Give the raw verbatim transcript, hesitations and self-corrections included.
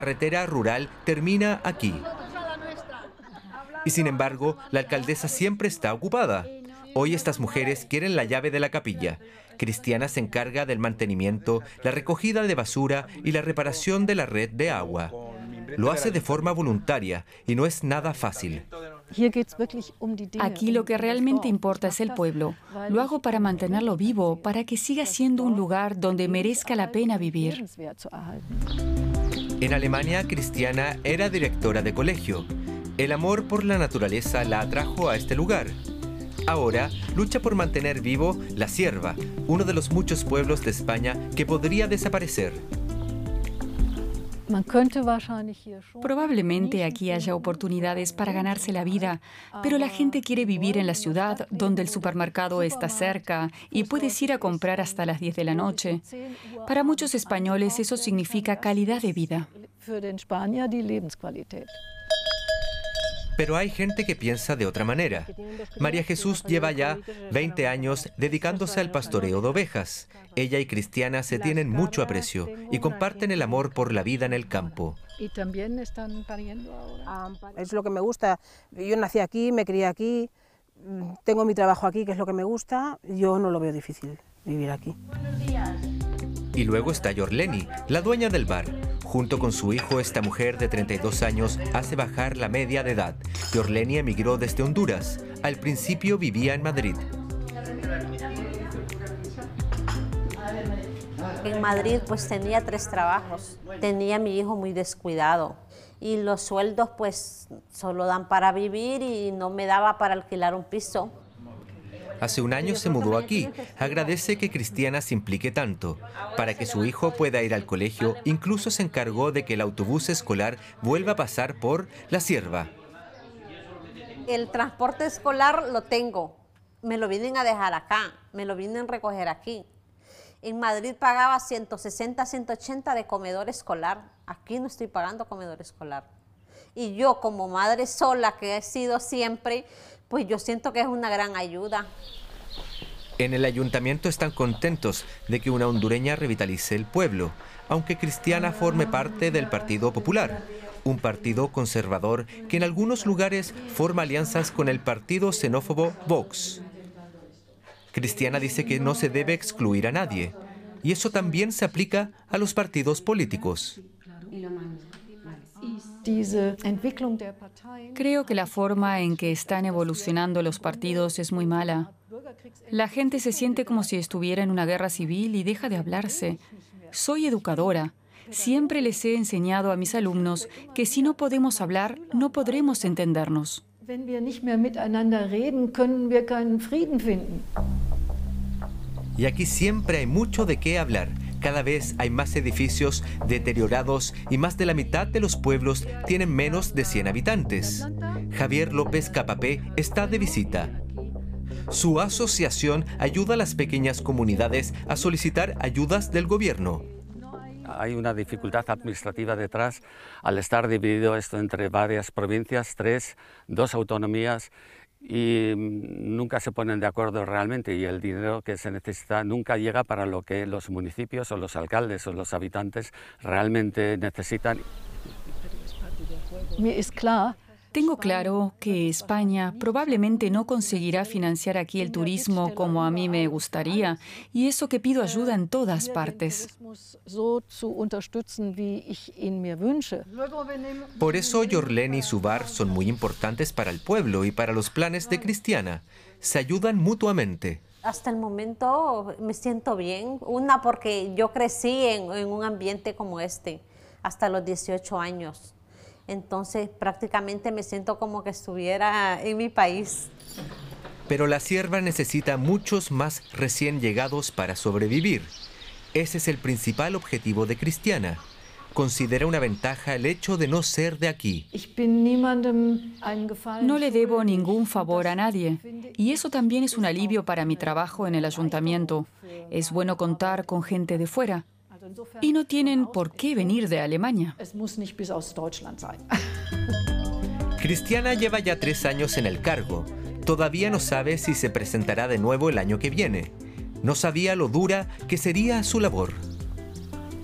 carretera rural termina aquí. Y sin embargo, la alcaldesa siempre está ocupada. Hoy estas mujeres quieren la llave de la capilla. Cristiana se encarga del mantenimiento, la recogida de basura y la reparación de la red de agua. Lo hace de forma voluntaria y no es nada fácil. Aquí lo que realmente importa es el pueblo. Lo hago para mantenerlo vivo, para que siga siendo un lugar donde merezca la pena vivir. En Alemania, Cristiana era directora de colegio. El amor por la naturaleza la atrajo a este lugar. Ahora lucha por mantener vivo La Cierva, uno de los muchos pueblos de España que podría desaparecer. Probablemente aquí haya oportunidades para ganarse la vida, pero la gente quiere vivir en la ciudad donde el supermercado está cerca y puedes ir a comprar hasta las diez de la noche. Para muchos españoles eso significa calidad de vida. Pero hay gente que piensa de otra manera. María Jesús lleva ya veinte años dedicándose al pastoreo de ovejas. Ella y Cristiana se tienen mucho aprecio y comparten el amor por la vida en el campo. Es lo que me gusta. Yo nací aquí, me crié aquí, tengo mi trabajo aquí, que es lo que me gusta. Yo no lo veo difícil vivir aquí. Y luego está Yorleni, la dueña del bar. Junto con su hijo, esta mujer de treinta y dos años hace bajar la media de edad. Yorleni emigró desde Honduras. Al principio vivía en Madrid. En Madrid pues tenía tres trabajos. Tenía a mi hijo muy descuidado. Y los sueldos pues solo dan para vivir y no me daba para alquilar un piso. Hace un año se mudó aquí. Agradece que Cristiana se implique tanto. Para que su hijo pueda ir al colegio, incluso se encargó de que el autobús escolar vuelva a pasar por La Cierva. El transporte escolar lo tengo. Me lo vienen a dejar acá. Me lo vienen a recoger aquí. En Madrid pagaba ciento sesenta, ciento ochenta de comedor escolar. Aquí no estoy pagando comedor escolar. Y yo como madre sola que he sido siempre, pues yo siento que es una gran ayuda. En el ayuntamiento están contentos de que una hondureña revitalice el pueblo, aunque Cristiana forme parte del Partido Popular, un partido conservador que en algunos lugares forma alianzas con el partido xenófobo Vox. Cristiana dice que no se debe excluir a nadie, y eso también se aplica a los partidos políticos. Creo que la forma en que están evolucionando los partidos es muy mala. La gente se siente como si estuviera en una guerra civil y deja de hablarse. Soy educadora. Siempre les he enseñado a mis alumnos que si no podemos hablar, no podremos entendernos. Y aquí siempre hay mucho de qué hablar. Cada vez hay más edificios deteriorados y más de la mitad de los pueblos tienen menos de cien habitantes. Javier López Capapé está de visita. Su asociación ayuda a las pequeñas comunidades a solicitar ayudas del gobierno. Hay una dificultad administrativa detrás al estar dividido esto entre varias provincias, tres, dos autonomías, y nunca se ponen de acuerdo realmente y el dinero que se necesita nunca llega para lo que los municipios o los alcaldes o los habitantes realmente necesitan. Tengo claro que España probablemente no conseguirá financiar aquí el turismo como a mí me gustaría, y eso que pido ayuda en todas partes. Por eso Yorleni y su bar son muy importantes para el pueblo y para los planes de Cristiana. Se ayudan mutuamente. Hasta el momento me siento bien. Una, porque yo crecí en, en un ambiente como este, hasta los dieciocho años. Entonces prácticamente me siento como que estuviera en mi país. Pero La Cierva necesita muchos más recién llegados para sobrevivir. Ese es el principal objetivo de Cristiana. Considera una ventaja el hecho de no ser de aquí. No le debo ningún favor a nadie. Y eso también es un alivio para mi trabajo en el ayuntamiento. Es bueno contar con gente de fuera. Y no tienen por qué venir de Alemania. Cristiana lleva ya tres años en el cargo. Todavía no sabe si se presentará de nuevo el año que viene. No sabía lo dura que sería su labor.